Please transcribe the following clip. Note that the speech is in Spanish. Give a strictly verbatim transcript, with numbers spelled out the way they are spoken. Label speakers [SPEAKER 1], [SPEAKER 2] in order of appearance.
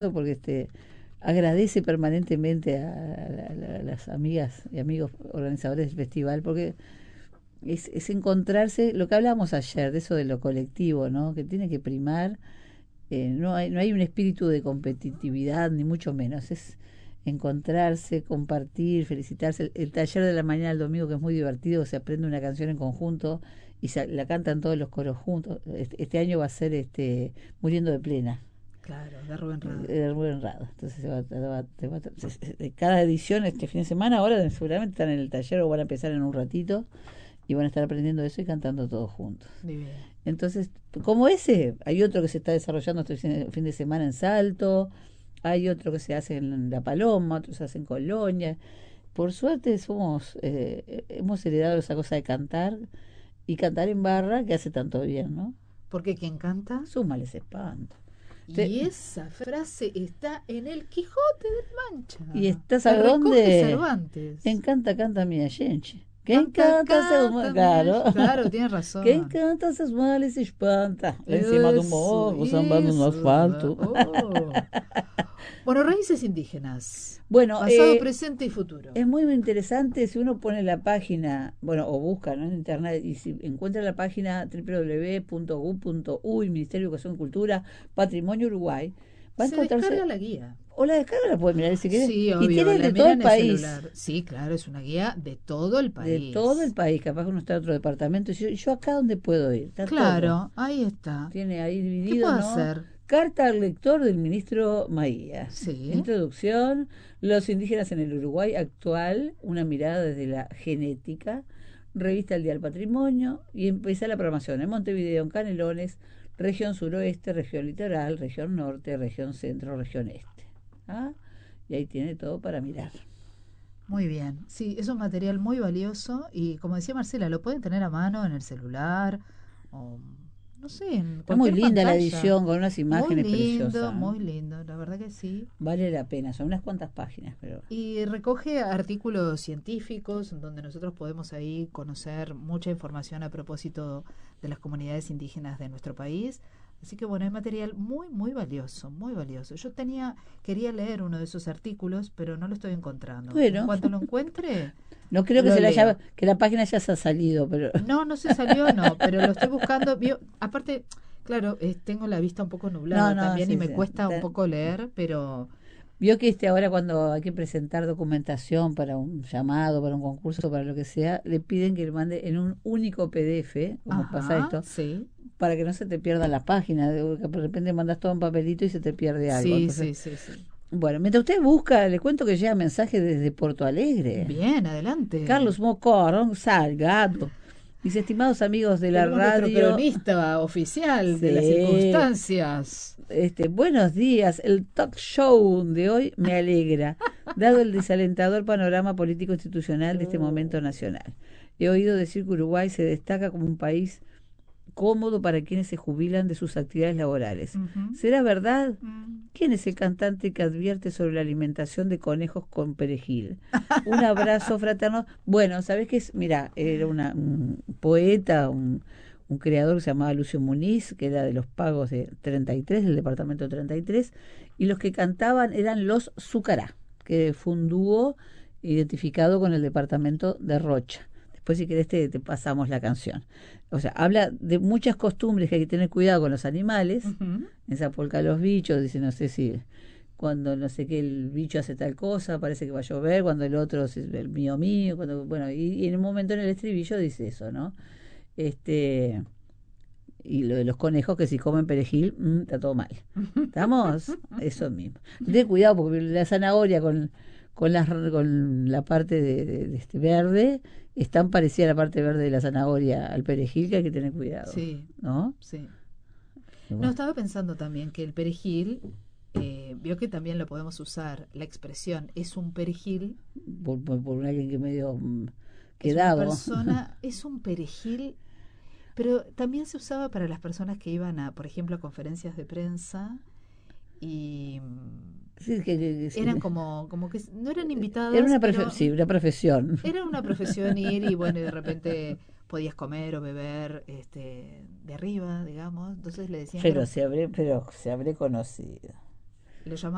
[SPEAKER 1] porque este agradece permanentemente a, a, a las amigas y amigos organizadores del festival, porque es, es encontrarse, lo que hablábamos ayer, de eso de lo colectivo, ¿no? Que tiene que primar, eh, no hay, no hay un espíritu de competitividad, ni mucho menos, es encontrarse, compartir, felicitarse. El, el taller de la mañana del domingo, que es muy divertido, se aprende una canción en conjunto y se, la cantan todos los coros juntos. Este, este año va a ser este Muriendo de Plena.
[SPEAKER 2] Claro, de Rubén Rada.
[SPEAKER 1] De Rubén Rada. Entonces se va, se va, se va, se, cada edición este fin de semana, ahora seguramente están en el taller o van a empezar en un ratito y van a estar aprendiendo eso y cantando todos juntos.
[SPEAKER 2] Muy bien.
[SPEAKER 1] Entonces, como ese, hay otro que se está desarrollando este fin de semana en Salto, hay otro que se hace en La Paloma, otros se hace en Colonia. Por suerte somos, eh, hemos heredado esa cosa de cantar y cantar en barra que hace tanto bien, ¿no?
[SPEAKER 2] Porque quien canta
[SPEAKER 1] suma les espanto.
[SPEAKER 2] Y esa frase está en el Quijote del Mancha.
[SPEAKER 1] Y está, ¿sabe dónde?
[SPEAKER 2] Cervantes.
[SPEAKER 1] Encanta, canta mi gente.
[SPEAKER 2] Que encanta seus males. Claro, claro, tienes razón.
[SPEAKER 1] Que encanta seus males se espanta. Encima de un morro, sambando no asfalto.
[SPEAKER 2] Oh. Bueno, raíces indígenas.
[SPEAKER 1] Bueno,
[SPEAKER 2] pasado,
[SPEAKER 1] eh,
[SPEAKER 2] presente y futuro.
[SPEAKER 1] Es muy interesante si uno pone la página, bueno, o busca, ¿no?, en internet, y si encuentra la página doble u doble u doble u punto gu punto uy, Ministerio de Educación y Cultura, Patrimonio Uruguay, va a
[SPEAKER 2] se
[SPEAKER 1] encontrarse.
[SPEAKER 2] Descarga la guía.
[SPEAKER 1] O la descarga la puede mirar si quieres.
[SPEAKER 2] Sí, obvio,
[SPEAKER 1] y tiene
[SPEAKER 2] la
[SPEAKER 1] de todo el país.
[SPEAKER 2] Celular. Sí, claro, es una guía de todo el país.
[SPEAKER 1] De todo el país, capaz que uno está en otro departamento. Y yo, yo acá dónde puedo ir. Está
[SPEAKER 2] claro,
[SPEAKER 1] todo.
[SPEAKER 2] Ahí está.
[SPEAKER 1] Tiene ahí dividido.
[SPEAKER 2] ¿Qué puedo
[SPEAKER 1] ¿no?
[SPEAKER 2] hacer?
[SPEAKER 1] Carta al lector del ministro Maía.
[SPEAKER 2] Sí.
[SPEAKER 1] Introducción, los indígenas en el Uruguay actual, una mirada desde la genética, revista El Día del Patrimonio, y empieza la programación en Montevideo, en Canelones, región suroeste, región litoral, región norte, región centro, región este. ¿Ah? Y ahí tiene todo para mirar.
[SPEAKER 2] Muy bien, sí, es un material muy valioso y como decía Marcela, lo pueden tener a mano en el celular o no sé, en
[SPEAKER 1] Está muy linda
[SPEAKER 2] pantalla.
[SPEAKER 1] La edición con unas imágenes
[SPEAKER 2] muy lindo,
[SPEAKER 1] preciosas.
[SPEAKER 2] Muy lindo, la verdad que sí.
[SPEAKER 1] Vale la pena, son unas cuantas páginas. Pero
[SPEAKER 2] Y recoge artículos científicos en donde nosotros podemos ahí conocer mucha información a propósito de las comunidades indígenas de nuestro país. Así que bueno, es material muy, muy valioso, muy valioso. Yo tenía, quería leer uno de esos artículos, pero no lo estoy encontrando.
[SPEAKER 1] Bueno.
[SPEAKER 2] En cuanto lo encuentre,
[SPEAKER 1] no creo que
[SPEAKER 2] lo
[SPEAKER 1] se la
[SPEAKER 2] leo.
[SPEAKER 1] haya, que la página ya se ha salido, pero
[SPEAKER 2] no, no se salió, no, pero lo estoy buscando. Vio, aparte, claro, eh, tengo la vista un poco nublada
[SPEAKER 1] no, no,
[SPEAKER 2] también
[SPEAKER 1] sí,
[SPEAKER 2] y me
[SPEAKER 1] sí.
[SPEAKER 2] cuesta
[SPEAKER 1] Está...
[SPEAKER 2] un poco leer, pero
[SPEAKER 1] vio que este ahora cuando hay que presentar documentación para un llamado, para un concurso, para lo que sea, le piden que le mande en un único P D F, como
[SPEAKER 2] Ajá,
[SPEAKER 1] pasa esto,
[SPEAKER 2] sí.
[SPEAKER 1] para que no se te pierda la página, de, que de repente mandas todo un papelito y se te pierde algo.
[SPEAKER 2] Sí,
[SPEAKER 1] Entonces,
[SPEAKER 2] sí, sí, sí.
[SPEAKER 1] Bueno, mientras usted busca, le cuento que llega mensaje desde Porto Alegre.
[SPEAKER 2] Bien, adelante.
[SPEAKER 1] Carlos Mocorón Salgado. Mis estimados amigos de la
[SPEAKER 2] Tenemos
[SPEAKER 1] radio.
[SPEAKER 2] Nuestro cronista oficial
[SPEAKER 1] sí.
[SPEAKER 2] de las circunstancias.
[SPEAKER 1] Este, buenos días. El talk show de hoy me alegra, dado el desalentador panorama político institucional de este momento nacional. He oído decir que Uruguay se destaca como un país cómodo para quienes se jubilan de sus actividades laborales.
[SPEAKER 2] Uh-huh.
[SPEAKER 1] ¿Será verdad?
[SPEAKER 2] Uh-huh.
[SPEAKER 1] ¿Quién es el cantante que advierte sobre la alimentación de conejos con perejil? Un abrazo fraterno. Bueno, ¿sabés qué es? Mira, era una, un poeta, un, un creador que se llamaba Lucio Muniz, que era de los pagos de treinta y tres, del departamento treinta y tres, y los que cantaban eran los Zucará, que fue un dúo identificado con el departamento de Rocha. Después, si querés, te, te pasamos la canción. O sea, habla de muchas costumbres que hay que tener cuidado con los animales.
[SPEAKER 2] Uh-huh.
[SPEAKER 1] En esa polca los bichos, dice, no sé si cuando no sé qué el bicho hace tal cosa, parece que va a llover, cuando el otro es el mío mío, cuando, bueno, y, y en un momento en el estribillo dice eso, ¿no? Este, y lo de los conejos, que si comen perejil, mmm, está todo mal. ¿Estamos? Eso mismo. De cuidado, porque la zanahoria con, con, la, con la parte de, de, de este verde es tan parecida a la parte verde de la zanahoria al perejil que hay que tener cuidado.
[SPEAKER 2] Sí.
[SPEAKER 1] ¿No?
[SPEAKER 2] Sí. Bueno. No, estaba pensando también que el perejil, eh, vio que también lo podemos usar, la expresión es un perejil.
[SPEAKER 1] Por, por, por alguien que medio um, quedado.
[SPEAKER 2] Es una persona, es un perejil, pero también se usaba para las personas que iban a, por ejemplo, a conferencias de prensa y
[SPEAKER 1] sí, que, que, que,
[SPEAKER 2] eran
[SPEAKER 1] sí.
[SPEAKER 2] como, como que no eran invitados.
[SPEAKER 1] Era una, profe- sí, una profesión.
[SPEAKER 2] Era una profesión ir y bueno, y de repente podías comer o beber este de arriba, digamos. Entonces le decían.
[SPEAKER 1] Pero,
[SPEAKER 2] que
[SPEAKER 1] se habré, pero se habré conocido.
[SPEAKER 2] lo llamaban